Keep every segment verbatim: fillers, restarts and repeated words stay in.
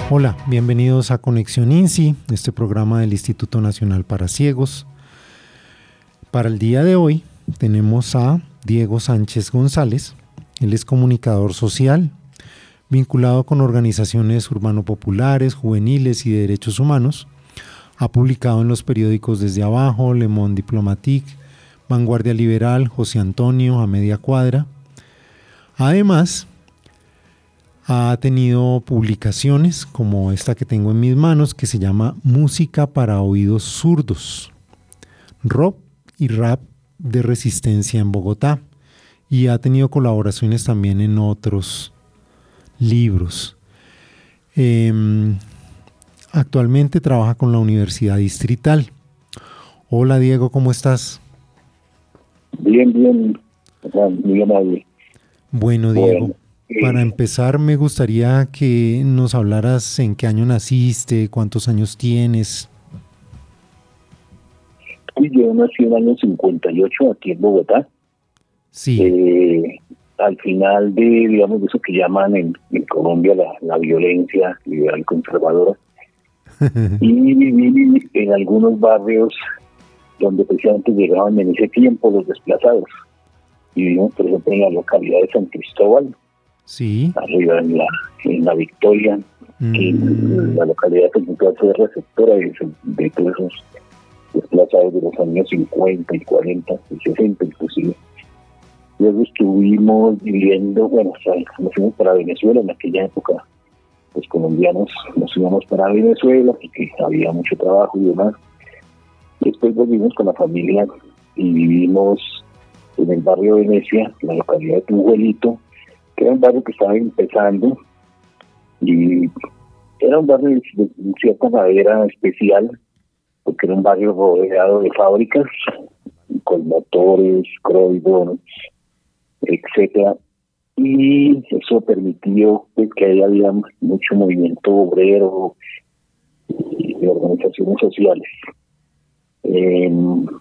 Hola, bienvenidos a Conexión INSI, este programa del Instituto Nacional para Ciegos. Para el día de hoy tenemos a Diego Sánchez González. Él es comunicador social, vinculado con organizaciones urbano-populares, juveniles y de derechos humanos. Ha publicado en los periódicos Desde Abajo, Le Monde Diplomatique, Vanguardia Liberal, José Antonio, A Media Cuadra. Además, ha tenido publicaciones como esta que tengo en mis manos, que se llama Música para Oídos Zurdos, rock y rap de resistencia en Bogotá, y ha tenido colaboraciones también en otros libros. Eh, actualmente trabaja con la Universidad Distrital. Hola Diego, ¿cómo estás? Bien, bien, muy amable. Bueno, Diego, bueno, para empezar me gustaría que nos hablaras en qué año naciste, cuántos años tienes. Yo nací en el año cincuenta y ocho aquí en Bogotá. Sí. Eh, al final de, digamos, de eso que llaman en, en Colombia la, la violencia liberal conservadora. Y viví en algunos barrios donde precisamente llegaban en ese tiempo los desplazados. Vivimos, por ejemplo, en la localidad de San Cristóbal, sí, arriba en la, en la Victoria, mm. que la localidad que empezó a ser receptora de, de todos esos desplazados de los años cincuenta y cuarenta y sesenta inclusive. Luego estuvimos viviendo, bueno, o sea, nos fuimos para Venezuela en aquella época. Los colombianos nos íbamos para Venezuela porque había mucho trabajo y demás. Después volvimos con la familia y vivimos en el barrio de Venecia, en la localidad de Tunjuelito, que era un barrio que estaba empezando y era un barrio de, de cierta manera especial porque era un barrio rodeado de fábricas con motores, Croydon, etcétera, y eso permitió pues, que ahí había mucho movimiento obrero y de organizaciones sociales. Eh,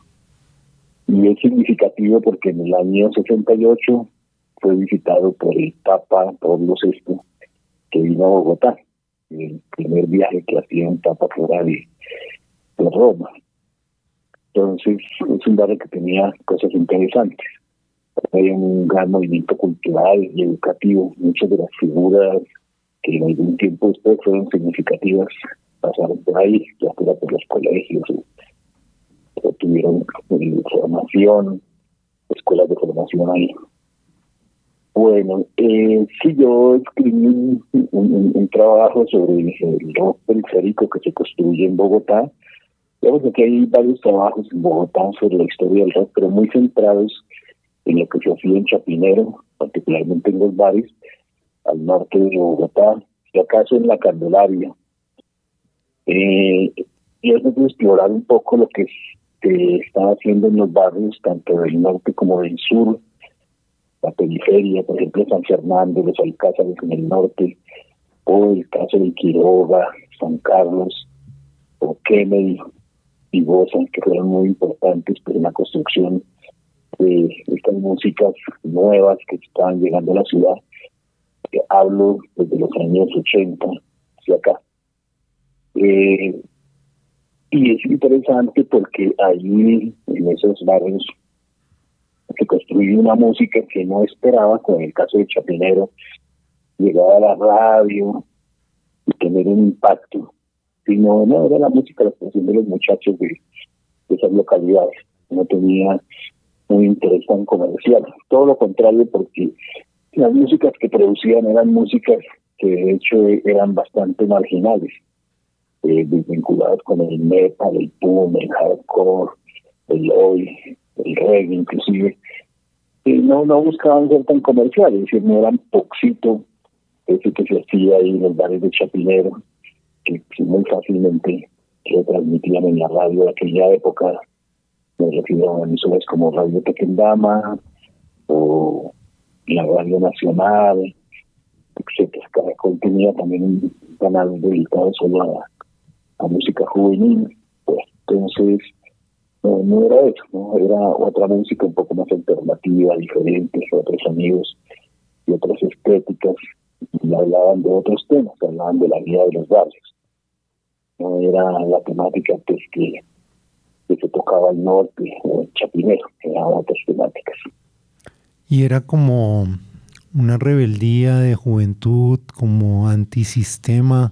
y es significativo porque en el año sesenta y ocho fue visitado por el Papa Pablo sexto, que vino a Bogotá, el primer viaje que hacía un Papa fuera de, de Roma. Entonces es un barrio que tenía cosas interesantes. Hay un gran movimiento cultural y educativo. Muchas de las figuras que en algún tiempo después fueron significativas pasaron por ahí, ya fuera por los colegios o, o tuvieron eh, formación, escuelas de formación ahí. Bueno, eh, sí, yo escribí un, un, un trabajo sobre el rock periférico que se construye en Bogotá. Digamos que hay varios trabajos en Bogotá sobre la historia del rock, pero muy centrados en lo que se hacía en Chapinero, particularmente en los bares, al norte de Bogotá, y acaso en la Candelaria. Eh, y es de explorar un poco lo que se está haciendo en los barrios, tanto del norte como del sur, la periferia, por ejemplo, San Fernando, los Alcázares en el norte, o el caso de Quiroga, San Carlos, o Kennedy y Bosa, que fueron muy importantes pues, en la construcción de estas músicas nuevas que estaban llegando a la ciudad. Eh, hablo desde los años ochenta hacia acá. Eh, y es interesante porque ahí, en esos barrios, se construyó una música que no esperaba, con el caso de Chapinero, llegaba a la radio y tener un impacto, sino no era la música, la canción de los muchachos de, de esas localidades, no tenía un interés tan comercial, todo lo contrario, porque las músicas que producían eran músicas que de hecho eran bastante marginales, eh, vinculadas con el metal, el punk, el hardcore, el oi, el reggae inclusive, y no, no buscaban ser tan comerciales, es decir, no eran poxito, ese que se hacía ahí en los bares de Chapinero, que muy fácilmente se transmitían en la radio de aquella época. Me refiero a emisoras como Radio Tequendama o la Radio Nacional, etcétera. Caracol tenía también un canal dedicado solo a, a música juvenil. Pues, entonces, no, no era eso, ¿no? Era otra música un poco más alternativa, diferente, otros sonidos y otras estéticas. y hablaban de otros temas, hablaban de la vida de los barrios. No era la temática pues que, que se tocaba al norte o el Chapinero, eran otras temáticas. Y era como una rebeldía de juventud, como antisistema.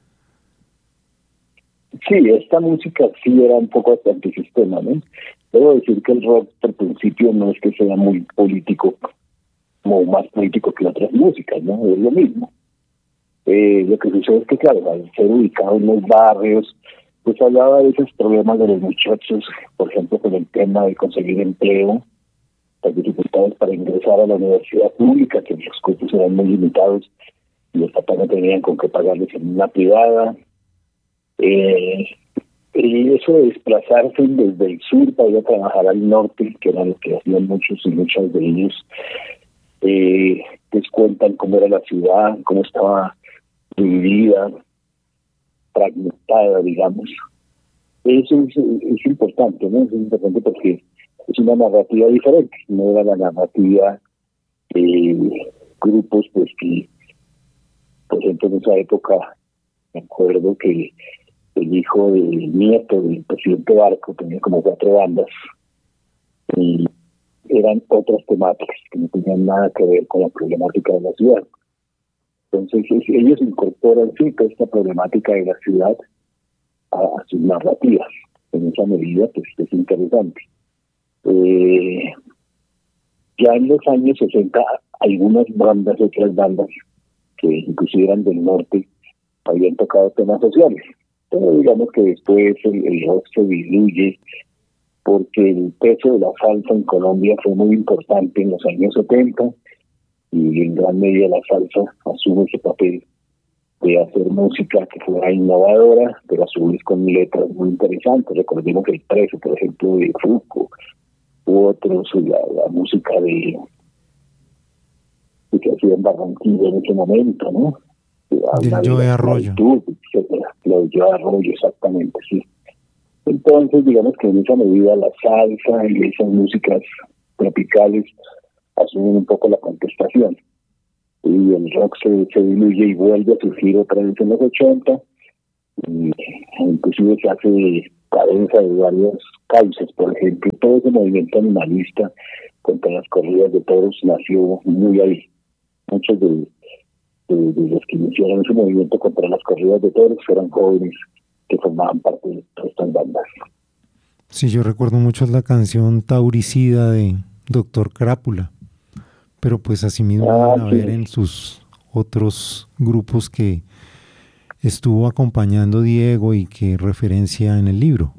Sí, esta música sí era un poco antisistema, ¿no? Debo decir que el rock, por principio, no es que sea muy político, como más político que otras músicas, ¿no? Es lo mismo. Eh, lo que sucede es que, claro, al ser ubicado en los barrios, pues hablaba de esos problemas de los muchachos, por ejemplo, con el tema de conseguir empleo, las dificultades para ingresar a la universidad pública, que los costos eran muy limitados y los papás no tenían con qué pagarles en una privada. Eh, y eso de desplazarse desde el sur para ir a trabajar al norte, que era lo que hacían muchos y muchas de ellos, eh, les cuentan cómo era la ciudad, cómo estaba dividida, fragmentada, digamos. Eso es, es importante, ¿no? Es importante porque es una narrativa diferente, no era la narrativa de eh, grupos, pues que, por ejemplo, en esa época, me acuerdo que el hijo del nieto del presidente Barco tenía como cuatro bandas y eran otras temáticas que no tenían nada que ver con la problemática de la ciudad. Entonces ellos incorporan sí toda esta problemática de la ciudad a, a sus narrativas. En esa medida pues es interesante. Eh, ya en los años sesenta algunas bandas, otras bandas que inclusive eran del norte, habían tocado temas sociales. Pero digamos que después el, el rock se diluye porque el peso de la salsa en Colombia fue muy importante en los años setenta y en gran medida la salsa asume ese papel de hacer música que fuera innovadora, pero a su vez con letras muy interesantes. Recordemos que el precio, por ejemplo, de Fruco u otros, la, la música de, de que hacía en Barranquilla en ese momento, ¿no? Del Joe Arroyo. Etcétera. Lo de Joe Arroyo, exactamente, sí. Entonces, digamos que en esa medida la salsa y esas músicas tropicales asumen un poco la contestación. Y el rock se, se diluye y vuelve a surgir otra vez en los ochenta. Y inclusive se hace cabeza de varias causas. Por ejemplo, todo ese movimiento animalista contra las corridas de toros nació muy ahí. Muchos de, de, de los que iniciaron ese movimiento contra las corridas de toros eran jóvenes que formaban parte de estas bandas. Sí, yo recuerdo mucho la canción Tauricida de Doctor Crápula, pero pues asimismo Ah, deben sí. haber en sus otros grupos que estuvo acompañando Diego y que referencia en el libro.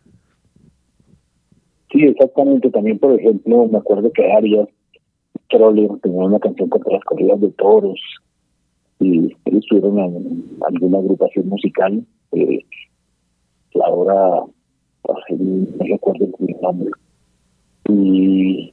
Sí, exactamente. También, por ejemplo, me acuerdo que Arias Troller tenía una canción contra las corridas de toros y ellos tuvieron en alguna agrupación musical. Eh, ahora no recuerdo el nombre. Y,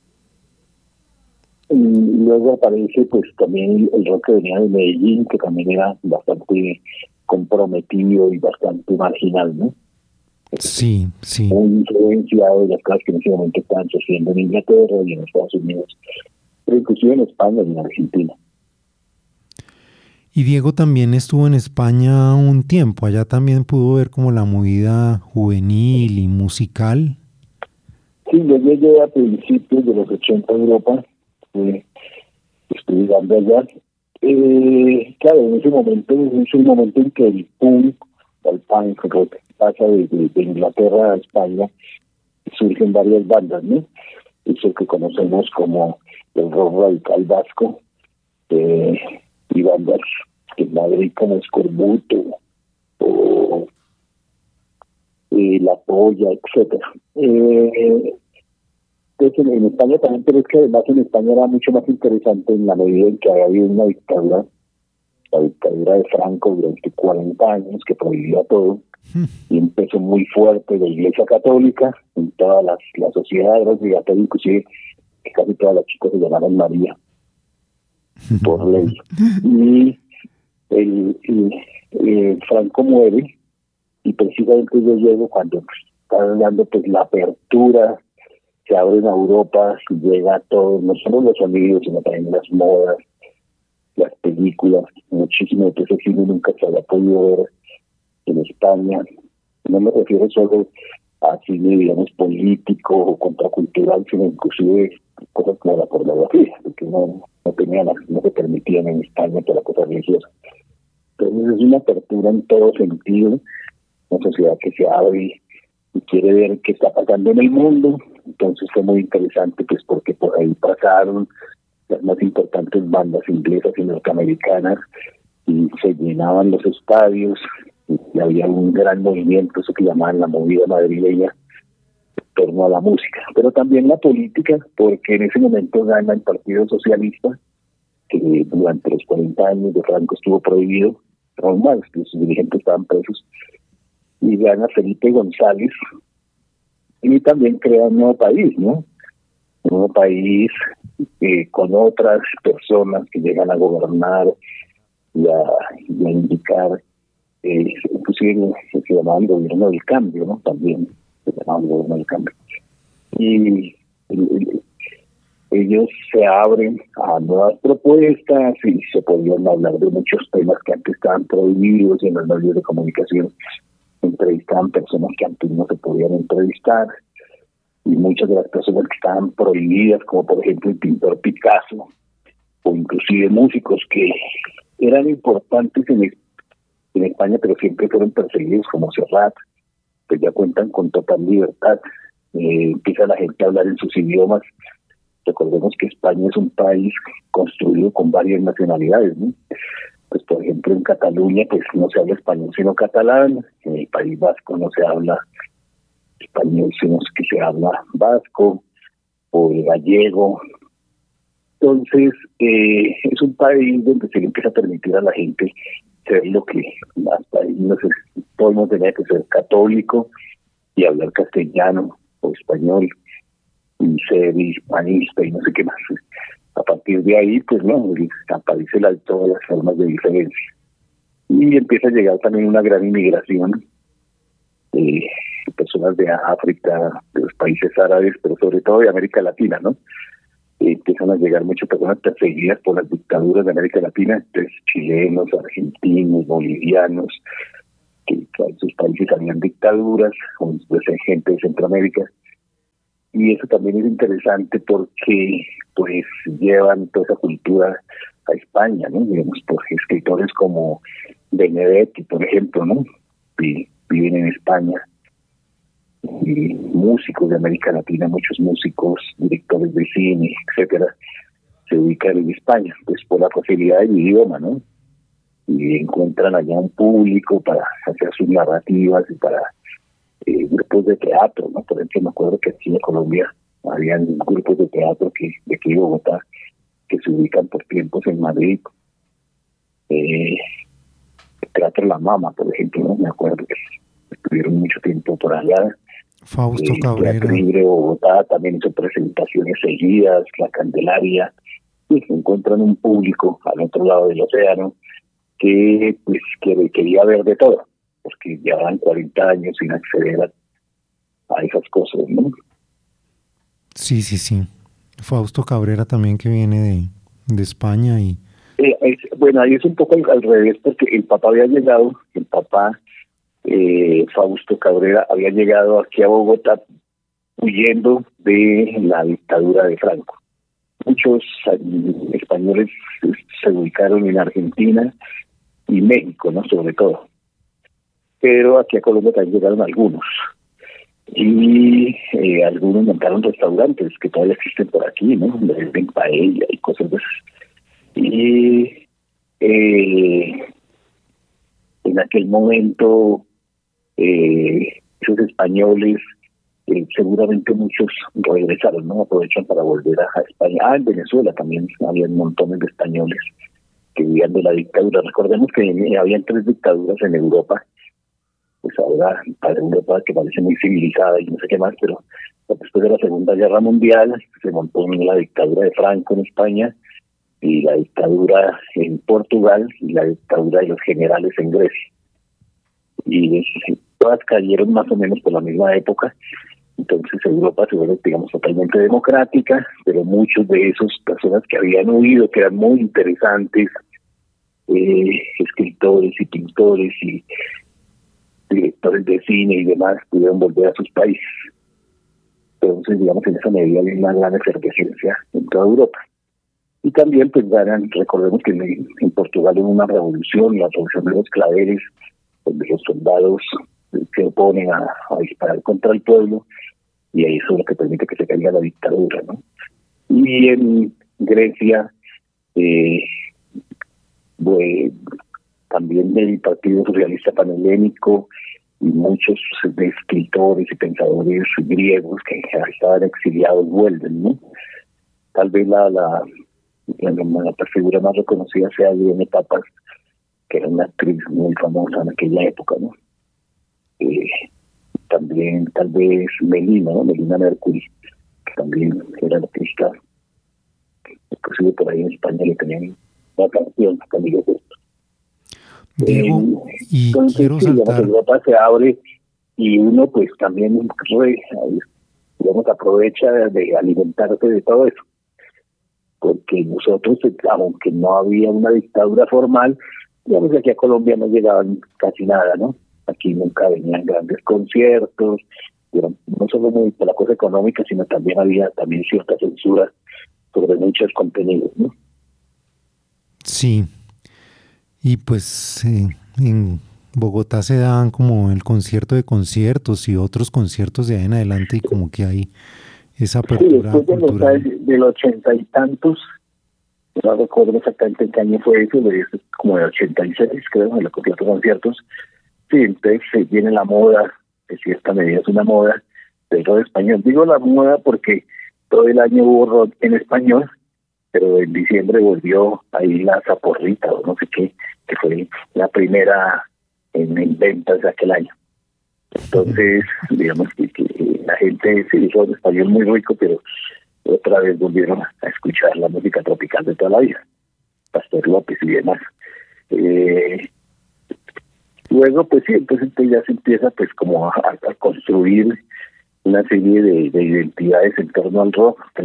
y luego aparece pues también el rock que venía de Medellín, que también era bastante comprometido y bastante marginal, ¿no? Sí, sí. Muy influenciado de las cosas que en ese momento estaban sucediendo en Inglaterra y en Estados Unidos, pero inclusive en España y en Argentina. Y Diego también estuvo en España un tiempo, allá también pudo ver como la movida juvenil y musical. Sí, yo llegué a principios de los ochenta a Europa, eh, estudiando allá. Eh, claro, en ese momento es un momento en que el punk, el punk rock, pasa de, de, de Inglaterra a España, surgen varias bandas, ¿no? Eso que conocemos como el rock radical vasco, eh, y bandas en Madrid como Escorbuto o eh, La Polla, etcétera. Eh, entonces en, en España también, pero es que además en España era mucho más interesante en la medida en que había habido una dictadura, la dictadura de Franco durante cuarenta años que prohibía todo, y empezó muy fuerte la Iglesia Católica en todas las, las sociedades, era obligatorio inclusive que casi todas las chicas se llamaran María por ley. Y el, el, el Franco muere y precisamente yo llego cuando está hablando pues la apertura, se abre en Europa y llega a todos, no solo los sonidos sino también las modas, las películas, muchísimo de ese cine nunca se había podido ver en España. No me refiero solo a cine, digamos, político o contracultural, sino inclusive cosas como la pornografía, que no, no tenían, no se permitían en España por la cosa religiosa. Entonces es una apertura en todo sentido, una sociedad que se abre y quiere ver qué está pasando en el mundo. Entonces fue muy interesante, pues porque por ahí pasaron las más importantes bandas inglesas y norteamericanas y se llenaban los estadios y había un gran movimiento, eso que llamaban la movida madrileña, en torno a la música, pero también la política, porque en ese momento gana el Partido Socialista, que durante los cuarenta años de Franco estuvo prohibido, aún más, que sus dirigentes estaban presos, y gana Felipe González, y también crea un nuevo país, ¿no? Un nuevo país eh, con otras personas que llegan a gobernar y a, y a indicar, eh, inclusive se llamaba el gobierno del cambio, ¿no? También se llamaba el gobierno del cambio. Y el, ellos se abren a nuevas propuestas y se podían hablar de muchos temas que antes estaban prohibidos y en los medios de comunicación entrevistaban personas que antes no se podían entrevistar, y muchas de las personas que estaban prohibidas, como por ejemplo el pintor Picasso, o inclusive músicos que eran importantes en, en España, pero siempre fueron perseguidos, como Serrat, pues ya cuentan con total libertad. Eh, empieza la gente a hablar en sus idiomas. Recordemos que España es un país construido con varias nacionalidades, ¿no? Pues por ejemplo en Cataluña pues no se habla español sino catalán, en el País Vasco no se habla español sino que se habla vasco o el gallego. Entonces eh, es un país donde se le empieza a permitir a la gente ser lo que hasta ahí no sé, todo el mundo tenía que ser católico y hablar castellano o español y ser hispanista y no sé qué más. A partir de ahí, pues no, aparece la, todas las formas de diferencia. Y empieza a llegar también una gran inmigración de personas de África, de los países árabes, pero sobre todo de América Latina, ¿no? Eh, empiezan a llegar muchas personas perseguidas por las dictaduras de América Latina, entonces chilenos, argentinos, bolivianos, que en sus países habían dictaduras, con pues, gente de Centroamérica. Y eso también es interesante porque pues llevan toda esa cultura a España, ¿no? Digamos, por escritores como Benedetti, por ejemplo, ¿no? Y viven en España. Y músicos de América Latina, muchos músicos, directores de cine, etcétera, se ubican en España, pues por la facilidad del idioma, ¿no? Y encuentran allá un público para hacer sus narrativas y para Eh, grupos de teatro, ¿no? Por ejemplo, me acuerdo que aquí en Colombia habían grupos de teatro que de aquí de Bogotá que se ubican por tiempos en Madrid. Eh, el Teatro La Mama, por ejemplo, ¿no? Me acuerdo que estuvieron mucho tiempo por allá. Fausto Eh, Cabrera. Teatro Libre de Bogotá también hizo presentaciones seguidas, La Candelaria, y se encuentran un público al otro lado del océano que pues que quería ver de todo, porque llevaban cuarenta años sin acceder a, a esas cosas, ¿no? Sí, sí, sí. Fausto Cabrera también, que viene de, de España y... Eh, es, bueno, ahí es un poco al, al revés, porque el papá había llegado, el papá eh, Fausto Cabrera había llegado aquí a Bogotá huyendo de la dictadura de Franco. Muchos españoles se ubicaron en Argentina y México, ¿no? Sobre todo. Pero aquí a Colombia también llegaron algunos. Y eh, algunos montaron restaurantes que todavía existen por aquí, ¿no? En paella y cosas de esas. Y eh, en aquel momento, eh, esos españoles, eh, seguramente muchos regresaron, ¿no? Aprovechan para volver a, a España. Ah, en Venezuela también había montones de españoles que vivían de la dictadura. Recordemos que eh, habían tres dictaduras en Europa. Pues ahora para Europa, que parece muy civilizada y no sé qué más, pero después de la Segunda Guerra Mundial se montó la dictadura de Franco en España y la dictadura en Portugal y la dictadura de los generales en Grecia. Y todas cayeron más o menos por la misma época, Entonces Europa se vuelve, digamos, totalmente democrática, pero muchos de esas personas que habían huido, que eran muy interesantes, eh, escritores y pintores y directores de cine y demás, pudieron volver a sus países. Entonces, digamos, en esa medida hay una gran efervescencia en toda Europa. Y también, pues, ganan, recordemos que en, en Portugal hubo una revolución, la revolución de los claveles, donde los soldados se oponen a, a disparar contra el pueblo, y eso es lo que permite que se caiga la dictadura, ¿no? Y en Grecia, eh, pues, también del Partido Socialista Panhelénico, y muchos de escritores y pensadores griegos que estaban exiliados vuelven, ¿no? Tal vez la la, la, la figura más reconocida sea Irene Papas, que era una actriz muy famosa en aquella época, ¿no? Eh, también tal vez Melina, ¿no? Melina Mercury, que también era artista, inclusive por ahí en España le tenían una canción, Camilo Sesto. Diego, Eh, y entonces, quiero sí, digamos, saltar. Europa se abre y uno pues también re, digamos, aprovecha de alimentarse de todo eso, porque nosotros, aunque no había una dictadura formal, digamos que aquí a Colombia no llegaban casi nada, ¿no? Aquí nunca venían grandes conciertos, digamos, no solo muy por la cosa económica, sino también había también cierta censura sobre muchos contenidos, ¿no? Sí, y pues eh, en Bogotá se dan como el concierto de conciertos y otros conciertos de ahí en adelante, y como que hay esa Sí, apertura después de los, cultural. del ochenta y tantos, no recuerdo exactamente en qué año fue eso, de eso, como de ochenta y seis, creo, en los conciertos conciertos. Sí, entonces se viene la moda, de cierta medida es una moda, del rock español. Digo la moda porque todo el año hubo rock en español, pero en diciembre volvió ahí la Zaporrita, o no sé qué, que fue la primera en, en ventas de aquel año. Entonces, digamos que, que la gente se hizo en español muy rico, pero otra vez volvieron a escuchar la música tropical de toda la vida, Pastor López y demás. Eh, luego, pues sí, entonces ya se empieza pues como a, a construir una serie de, de identidades en torno al rock, pues,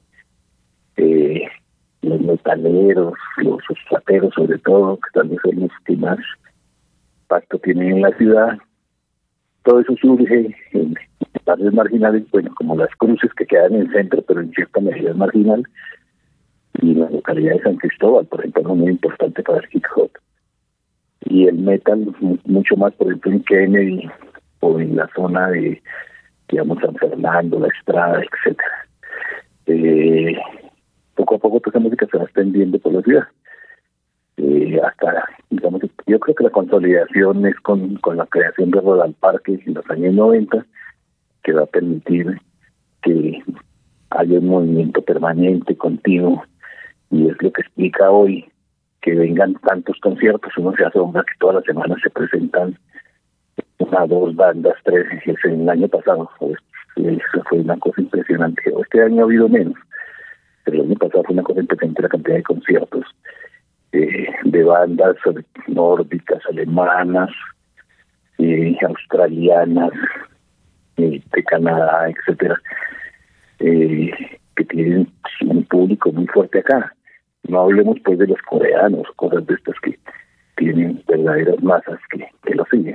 eh, los metaleros, los raperos sobre todo, que tal vez son los que más impacto tienen en la ciudad. Todo eso surge en barrios marginales, bueno, como Las Cruces, que quedan en el centro, pero en cierta medida es marginal, y la localidad de San Cristóbal, por ejemplo, es muy importante para el hip hop. Y el metal, mucho más, por ejemplo, en Kennedy, o en la zona de, digamos, San Fernando, La Estrada, etcétera. Eh, poco a poco toda esa música se va extendiendo por la ciudad. Eh, hasta, digamos, yo creo que la consolidación es con, con la creación de Rodal Parque en los años noventa, que va a permitir que haya un movimiento permanente, continuo, y es lo que explica hoy que vengan tantos conciertos. Uno se asombra que todas las semanas se presentan una, dos bandas, tres, en el año pasado. Eso fue una cosa impresionante. Este año ha habido menos, pero el año pasado fue una cosa impresionante la cantidad de conciertos eh, de bandas nórdicas, alemanas, eh, australianas, eh, de Canadá, etcétera, eh, que tienen un público muy fuerte acá. No hablemos pues de los coreanos, cosas de estas que tienen verdaderas masas que, que lo siguen.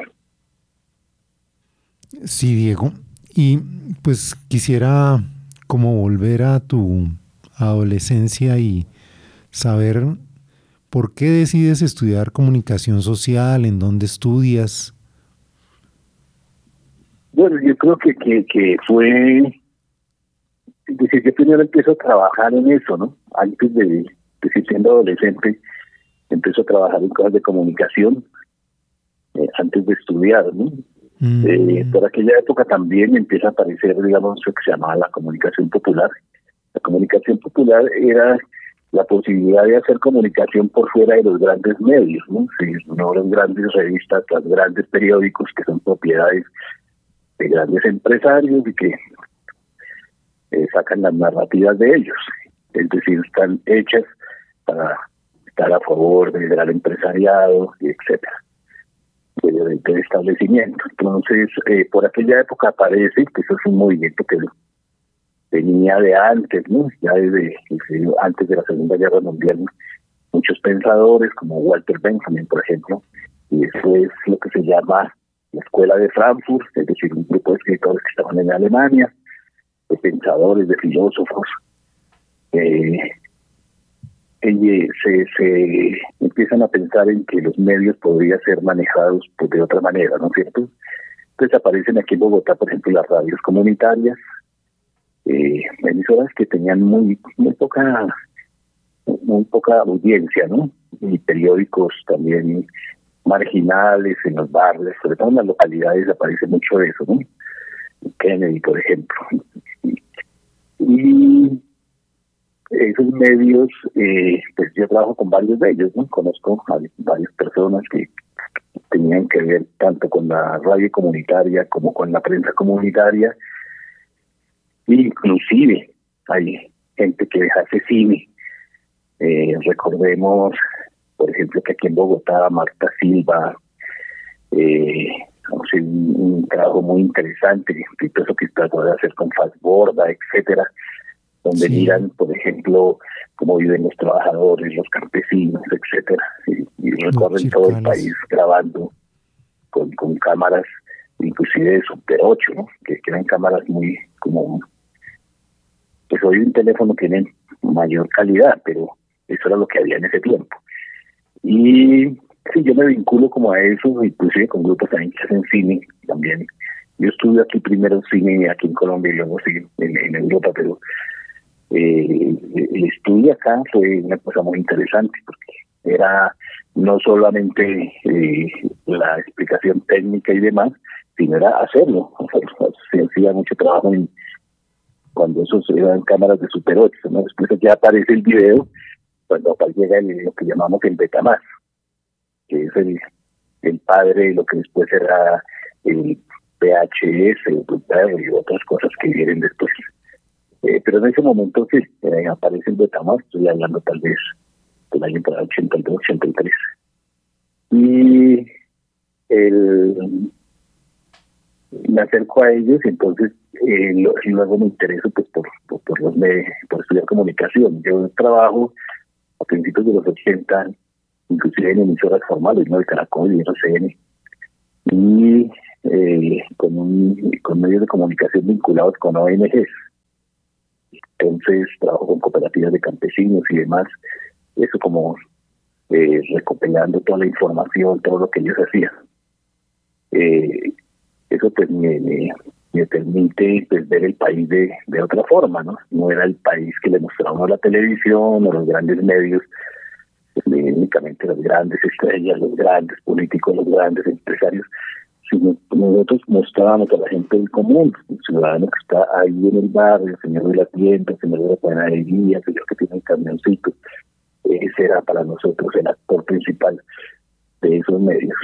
Sí, Diego. Y pues quisiera como volver a tu adolescencia y saber por qué decides estudiar comunicación social, en dónde estudias. Bueno, yo creo que, que, que fue, es decir, yo primero empiezo a trabajar en eso, ¿no? Antes de, de ser siendo adolescente, empiezo a trabajar en cosas de comunicación, eh, antes de estudiar, ¿no? Mm. Eh, por aquella época también empieza a aparecer, digamos, lo que se llamaba la comunicación popular. La comunicación popular era la posibilidad de hacer comunicación por fuera de los grandes medios, ¿no? Sí, no las grandes revistas, los grandes periódicos que son propiedades de grandes empresarios y que eh, sacan las narrativas de ellos. Es decir, están hechas para estar a favor del gran empresariado, etcétera. del, del establecimiento. Entonces, eh, por aquella época parece que eso es un movimiento que venía de antes, ¿no? Ya desde, desde antes de la Segunda Guerra Mundial, ¿no? Muchos pensadores como Walter Benjamin, por ejemplo, y eso es lo que se llama la Escuela de Frankfurt, es decir, un grupo de escritores que estaban en Alemania, de pensadores, de filósofos, eh, eh, se, se empiezan a pensar en que los medios podrían ser manejados pues, de otra manera, ¿no es cierto? Entonces aparecen aquí en Bogotá, por ejemplo, las radios comunitarias, eh, emisoras que tenían muy, muy poca muy poca audiencia, ¿no? Y periódicos también marginales en los barrios, sobre todo en las localidades aparece mucho eso, ¿no? Kennedy, por ejemplo. Y esos medios, eh, pues yo trabajo con varios de ellos, ¿no? Conozco a varias personas que tenían que ver tanto con la radio comunitaria como con la prensa comunitaria. Inclusive hay gente que hace cine. Eh, recordemos, por ejemplo, que aquí en Bogotá, Marta Silva, eh, hace un, un trabajo muy interesante, eso que trató de hacer con Fastborda, etcétera, donde sí. miran, por ejemplo, cómo viven los trabajadores, los campesinos, etcétera, y, y recorren todo el país grabando con, con cámaras, inclusive de Super ocho, ¿no? que, que eran cámaras muy como, pues hoy un teléfono tiene mayor calidad, pero eso era lo que había en ese tiempo. Y sí, yo me vinculo como a eso, inclusive con grupos también que hacen cine también. Yo estuve aquí primero en cine aquí en Colombia y luego sí en, en Europa, pero eh, el estudio acá fue una cosa muy interesante porque era no solamente eh, la explicación técnica y demás, sino era hacerlo. Se hacía mucho trabajo en, cuando esos eran cámaras de Super ocho, ¿no? Después ya aparece el video, cuando llega el, lo que llamamos el Betamax, que es el, el padre de lo que después era el V H S, el Blu-ray y otras cosas que vienen después. Eh, pero en ese momento sí, eh, aparece el Betamax, estoy hablando tal vez del año ochenta y dos, ochenta y tres. Y el, me acerco a ellos y entonces eh, lo, luego me intereso pues, por, por, por, los medios, por estudiar comunicación. Yo trabajo a principios de los ochenta, inclusive en emisoras formales, ¿no? El Caracol y el R C N, y eh, con, un, con medios de comunicación vinculados con O N Ges. Entonces trabajo con cooperativas de campesinos y demás, eso como eh, recopilando toda la información, todo lo que ellos hacían. Eh, eso pues me, me, me permite pues, ver el país de, de otra forma, ¿no? No era el país que le mostramos la televisión o los grandes medios, pues, únicamente las grandes estrellas, los grandes políticos, los grandes empresarios, sino nosotros mostrábamos a la gente del común, el ciudadano que está ahí en el barrio, el señor de la tienda, el señor de la panadería, el señor que tiene el camioncito. Ese era para nosotros el actor principal de esos medios.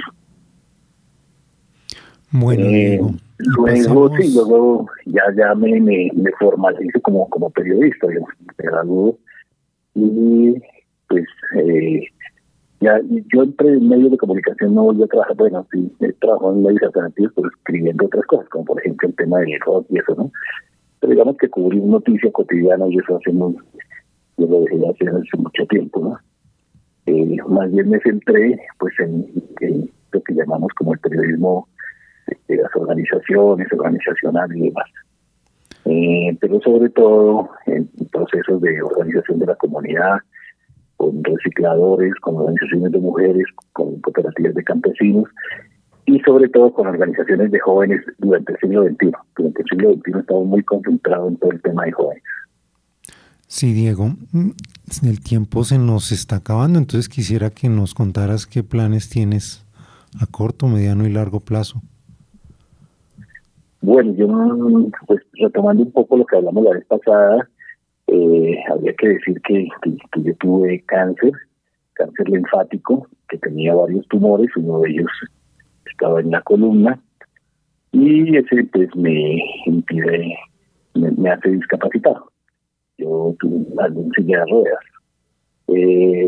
Bueno, eh, Diego, luego pasamos... sí, luego ya, ya me, me, me formalizo como, como periodista, digamos, me graduó y pues eh, ya yo entré en medios de comunicación, no volví a trabajar, bueno, sí, he trabajado en medios alternativos, pero escribiendo otras cosas, como por ejemplo el tema del rock y eso, ¿no? Pero digamos que cubrir noticia cotidiana y eso hace muy, yo lo dejé hace, hace mucho tiempo, ¿no? Eh, más bien me centré pues en, en lo que llamamos como el periodismo de las organizaciones, organizacional y demás. Eh, pero sobre todo en procesos de organización de la comunidad, con recicladores, con organizaciones de mujeres, con cooperativas de campesinos y sobre todo con organizaciones de jóvenes durante el siglo veintiuno. Durante el siglo veintiuno estamos muy concentrados en todo el tema de jóvenes. Sí, Diego, el tiempo se nos está acabando, entonces quisiera que nos contaras qué planes tienes a corto, mediano y largo plazo. Bueno, yo pues retomando un poco lo que hablamos la vez pasada, eh, habría que decir que, que, que yo tuve cáncer, cáncer linfático, que tenía varios tumores, uno de ellos estaba en la columna, y ese pues me impide, me, me hace discapacitado. Yo tuve algún silla de ruedas. Eh,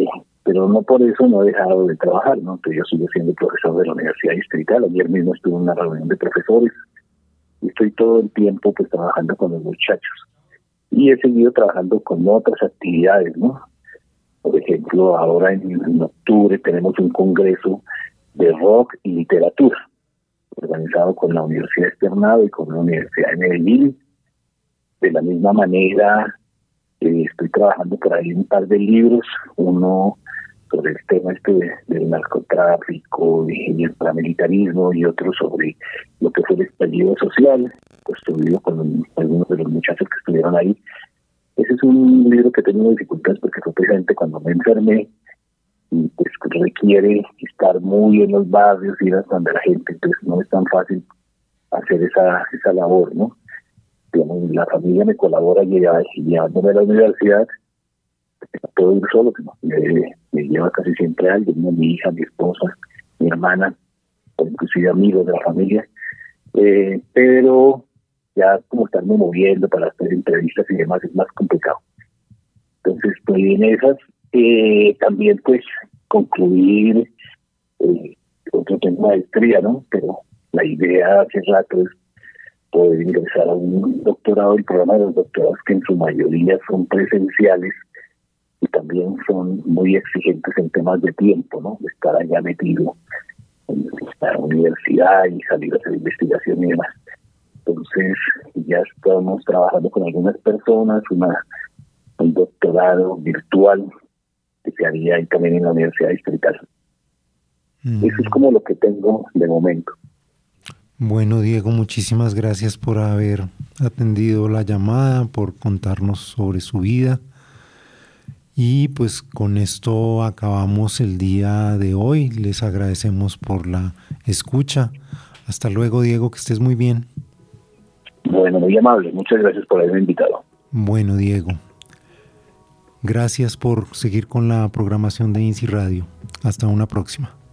pero no por eso no he dejado de trabajar, ¿no? Entonces yo sigo siendo profesor de la Universidad Distrital. Ayer mismo estuve en una reunión de profesores y estoy todo el tiempo pues trabajando con los muchachos. Y he seguido trabajando con otras actividades, ¿no? Por ejemplo, ahora en, en octubre tenemos un congreso de rock y literatura, organizado con la Universidad Externado y con la Universidad de Medellín. De la misma manera, eh, estoy trabajando por ahí un par de libros, uno sobre el tema este de, del narcotráfico y el paramilitarismo, y otro sobre lo que fue el estallido social, construido con algunos de los muchachos que estuvieron ahí. Ese es un libro que he tenido dificultades porque fue precisamente cuando me enfermé, y pues requiere estar muy en los barrios, ir hasta donde la gente, entonces no es tan fácil hacer esa esa labor, ¿no? Digamos, la familia me colabora llevándome a la universidad, no puedo ir solo, me, me lleva casi siempre alguien, ¿no? Mi hija, mi esposa, mi hermana, o inclusive amigos de la familia, eh, pero ya como estarme moviendo para hacer entrevistas y demás es más complicado. Entonces estoy en esas. Eh, también pues concluir eh, otro tema de maestría, ¿no? Pero la idea hace rato es poder ingresar a un doctorado. El programa de los doctorados, que en su mayoría son presenciales y también son muy exigentes en temas de tiempo, ¿no? De estar allá metido en la universidad y salir a hacer investigación y demás. Entonces ya estamos trabajando con algunas personas, una un doctorado virtual que se haría ahí también en la Universidad Distrital. Mm. Eso es como lo que tengo de momento. Bueno, Diego, muchísimas gracias por haber atendido la llamada, por contarnos sobre su vida. Y pues con esto acabamos el día de hoy. Les agradecemos por la escucha. Hasta luego, Diego, que estés muy bien. Bueno, muy amable. Muchas gracias por haberme invitado. Bueno, Diego. Gracias por seguir con la programación de INSI Radio. Hasta una próxima.